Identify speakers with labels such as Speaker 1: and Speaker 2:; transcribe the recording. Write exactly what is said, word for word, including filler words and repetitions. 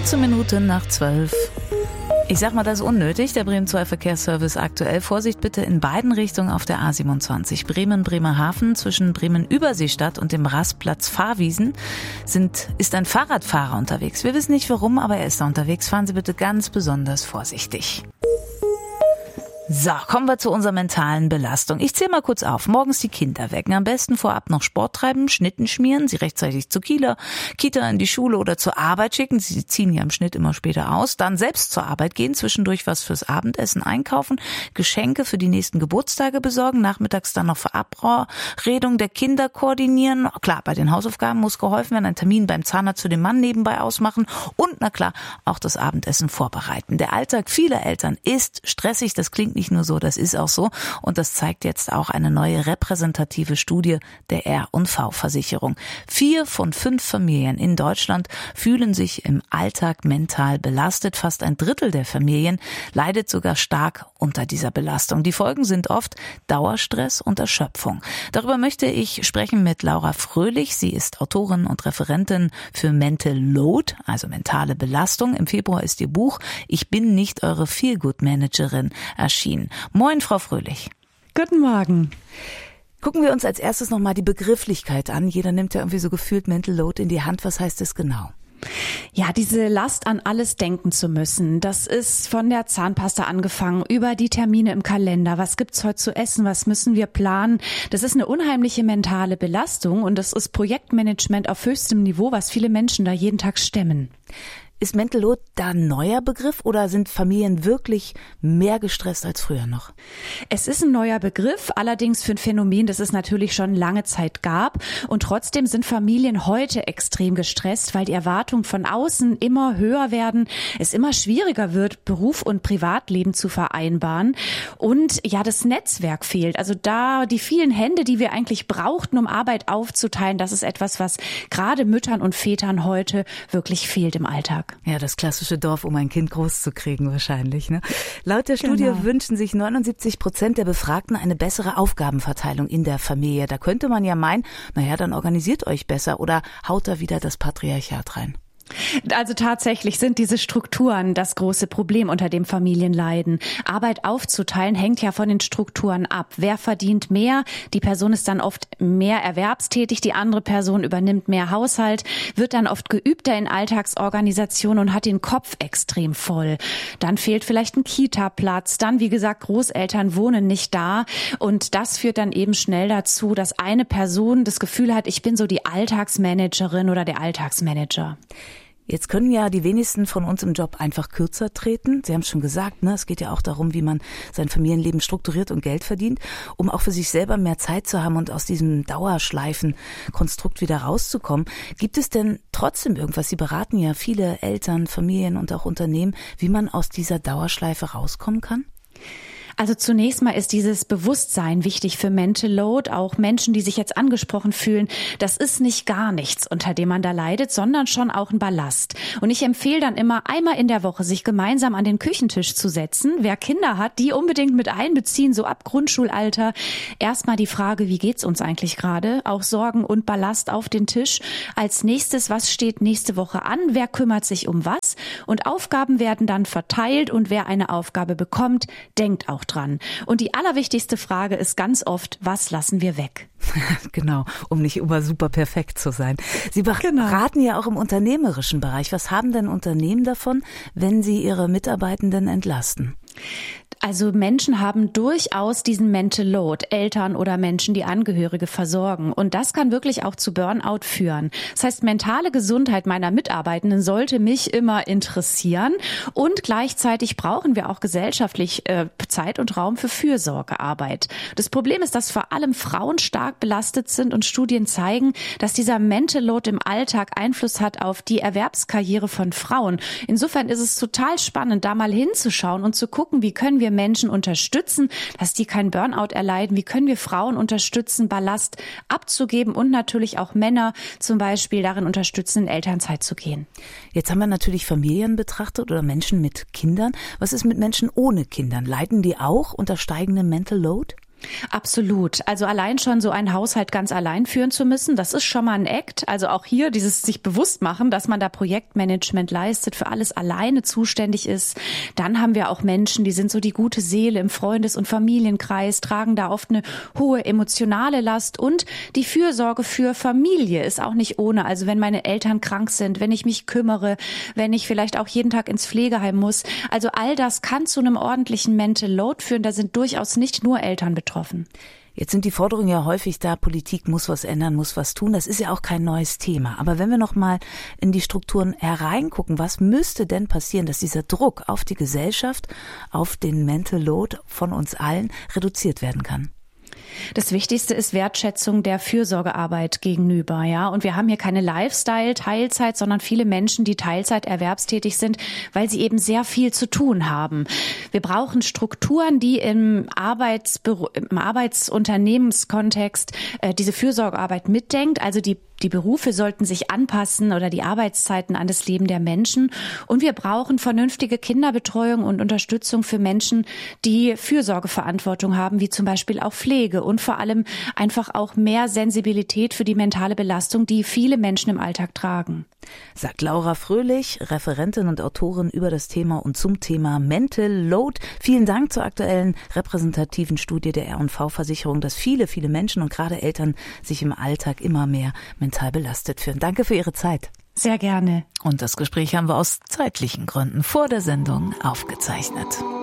Speaker 1: vierzehn Minuten nach zwölf. Ich sag mal, das ist unnötig. Der Bremen zwei Verkehrsservice aktuell. Vorsicht bitte in beiden Richtungen auf der A siebenundzwanzig. Bremen-Bremerhaven zwischen Bremen-Überseestadt und dem Rastplatz Fahrwiesen sind, ist ein Fahrradfahrer unterwegs. Wir wissen nicht warum, aber er ist da unterwegs. Fahren Sie bitte ganz besonders vorsichtig. So, kommen wir zu unserer mentalen Belastung. Ich zähle mal kurz auf. Morgens die Kinder wecken. Am besten vorab noch Sport treiben, Schnitten schmieren, sie rechtzeitig zur Kita, Kita in die Schule oder zur Arbeit schicken. Sie ziehen ja im Schnitt immer später aus. Dann selbst zur Arbeit gehen, zwischendurch was fürs Abendessen einkaufen, Geschenke für die nächsten Geburtstage besorgen, nachmittags dann noch Verabredung der Kinder koordinieren. Klar, bei den Hausaufgaben muss geholfen werden, einen Termin beim Zahnarzt für den Mann nebenbei ausmachen und na klar, auch das Abendessen vorbereiten. Der Alltag vieler Eltern ist stressig, das klingt nicht nur so, das ist auch so. Und das zeigt jetzt auch eine neue repräsentative Studie der R und V-Versicherung. Vier von fünf Familien in Deutschland fühlen sich im Alltag mental belastet. Fast ein Drittel der Familien leidet sogar stark unter dieser Belastung. Die Folgen sind oft Dauerstress und Erschöpfung. Darüber möchte ich sprechen mit Laura Fröhlich. Sie ist Autorin und Referentin für Mental Load, also mentale Belastung. Im Februar ist ihr Buch Ich bin nicht eure Feel-Good-Managerin erschienen. Moin, Frau Fröhlich.
Speaker 2: Guten Morgen.
Speaker 1: Gucken wir uns als erstes nochmal die Begrifflichkeit an. Jeder nimmt ja irgendwie so gefühlt Mental Load in die Hand. Was heißt das genau?
Speaker 2: Ja, diese Last, an alles denken zu müssen, das ist von der Zahnpasta angefangen, über die Termine im Kalender. Was gibt's heute zu essen? Was müssen wir planen? Das ist eine unheimliche mentale Belastung und das ist Projektmanagement auf höchstem Niveau, was viele Menschen da jeden Tag stemmen.
Speaker 1: Ist Mental Load da ein neuer Begriff oder sind Familien wirklich mehr gestresst als früher noch?
Speaker 2: Es ist ein neuer Begriff, allerdings für ein Phänomen, das es natürlich schon lange Zeit gab. Und trotzdem sind Familien heute extrem gestresst, weil die Erwartungen von außen immer höher werden, es immer schwieriger wird, Beruf und Privatleben zu vereinbaren. Und ja, das Netzwerk fehlt. Also da die vielen Hände, die wir eigentlich brauchten, um Arbeit aufzuteilen, das ist etwas, was gerade Müttern und Vätern heute wirklich fehlt im Alltag.
Speaker 1: Ja, das klassische Dorf, um ein Kind groß zu kriegen wahrscheinlich. Ne? Laut der Studie genau. wünschen sich neunundsiebzig Prozent der Befragten eine bessere Aufgabenverteilung in der Familie. Da könnte man ja meinen, naja, dann organisiert euch besser oder haut da wieder das Patriarchat rein.
Speaker 2: Also tatsächlich sind diese Strukturen das große Problem, unter dem Familien leiden. Arbeit aufzuteilen hängt ja von den Strukturen ab. Wer verdient mehr? Die Person ist dann oft mehr erwerbstätig, die andere Person übernimmt mehr Haushalt, wird dann oft geübter in Alltagsorganisation und hat den Kopf extrem voll. Dann fehlt vielleicht ein Kita-Platz, dann wie gesagt, Großeltern wohnen nicht da und das führt dann eben schnell dazu, dass eine Person das Gefühl hat, ich bin so die Alltagsmanagerin oder der Alltagsmanager.
Speaker 1: Jetzt können ja die wenigsten von uns im Job einfach kürzer treten. Sie haben es schon gesagt, ne? Es geht ja auch darum, wie man sein Familienleben strukturiert und Geld verdient, um auch für sich selber mehr Zeit zu haben und aus diesem Dauerschleifen-Konstrukt wieder rauszukommen. Gibt es denn trotzdem irgendwas? Sie beraten ja viele Eltern, Familien und auch Unternehmen, wie man aus dieser Dauerschleife rauskommen kann?
Speaker 2: Also zunächst mal ist dieses Bewusstsein wichtig für Mental Load, auch Menschen, die sich jetzt angesprochen fühlen. Das ist nicht gar nichts, unter dem man da leidet, sondern schon auch ein Ballast. Und ich empfehle dann immer, einmal in der Woche sich gemeinsam an den Küchentisch zu setzen. Wer Kinder hat, die unbedingt mit einbeziehen, so ab Grundschulalter. Erstmal die Frage, wie geht's uns eigentlich gerade? Auch Sorgen und Ballast auf den Tisch. Als nächstes, was steht nächste Woche an? Wer kümmert sich um was? Und Aufgaben werden dann verteilt und wer eine Aufgabe bekommt, denkt auch dran. Und die allerwichtigste Frage ist ganz oft, was lassen wir weg?
Speaker 1: Genau, um nicht immer super perfekt zu sein. Sie beraten genau. ja auch im unternehmerischen Bereich. Was haben denn Unternehmen davon, wenn sie ihre Mitarbeitenden entlasten?
Speaker 2: Also Menschen haben durchaus diesen Mental Load, Eltern oder Menschen, die Angehörige versorgen. Und das kann wirklich auch zu Burnout führen. Das heißt, mentale Gesundheit meiner Mitarbeitenden sollte mich immer interessieren. Und gleichzeitig brauchen wir auch gesellschaftlich äh, Zeit und Raum für Fürsorgearbeit. Das Problem ist, dass vor allem Frauen stark belastet sind und Studien zeigen, dass dieser Mental Load im Alltag Einfluss hat auf die Erwerbskarriere von Frauen. Insofern ist es total spannend, da mal hinzuschauen und zu gucken, wie können wir Menschen unterstützen, dass die keinen Burnout erleiden? Wie können wir Frauen unterstützen, Ballast abzugeben und natürlich auch Männer zum Beispiel darin unterstützen, in Elternzeit zu gehen?
Speaker 1: Jetzt haben wir natürlich Familien betrachtet oder Menschen mit Kindern. Was ist mit Menschen ohne Kindern? Leiden die auch unter steigendem Mental Load?
Speaker 2: Absolut. Also allein schon so einen Haushalt ganz allein führen zu müssen, das ist schon mal ein Act. Also auch hier dieses sich bewusst machen, dass man da Projektmanagement leistet, für alles alleine zuständig ist. Dann haben wir auch Menschen, die sind so die gute Seele im Freundes- und Familienkreis, tragen da oft eine hohe emotionale Last, und die Fürsorge für Familie ist auch nicht ohne. Also wenn meine Eltern krank sind, wenn ich mich kümmere, wenn ich vielleicht auch jeden Tag ins Pflegeheim muss. Also all das kann zu einem ordentlichen Mental Load führen. Da sind durchaus nicht nur Eltern betroffen.
Speaker 1: Jetzt sind die Forderungen ja häufig da, Politik muss was ändern, muss was tun. Das ist ja auch kein neues Thema. Aber wenn wir noch mal in die Strukturen hereingucken, was müsste denn passieren, dass dieser Druck auf die Gesellschaft, auf den Mental Load von uns allen reduziert werden kann?
Speaker 2: Das Wichtigste ist Wertschätzung der Fürsorgearbeit gegenüber, ja. Und wir haben hier keine Lifestyle-Teilzeit, sondern viele Menschen, die Teilzeit erwerbstätig sind, weil sie eben sehr viel zu tun haben. Wir brauchen Strukturen, die im Arbeitsbüro, im Arbeitsunternehmenskontext äh, diese Fürsorgearbeit mitdenkt. Also die Die Berufe sollten sich anpassen oder die Arbeitszeiten an das Leben der Menschen. Und wir brauchen vernünftige Kinderbetreuung und Unterstützung für Menschen, die Fürsorgeverantwortung haben, wie zum Beispiel auch Pflege, und vor allem einfach auch mehr Sensibilität für die mentale Belastung, die viele Menschen im Alltag tragen.
Speaker 1: Sagt Laura Fröhlich, Referentin und Autorin über das Thema und zum Thema Mental Load. Vielen Dank zur aktuellen repräsentativen Studie der R und V-Versicherung, dass viele, viele Menschen und gerade Eltern sich im Alltag immer mehr mental belastet fühlen. Danke für Ihre Zeit.
Speaker 2: Sehr gerne.
Speaker 1: Und das Gespräch haben wir aus zeitlichen Gründen vor der Sendung aufgezeichnet.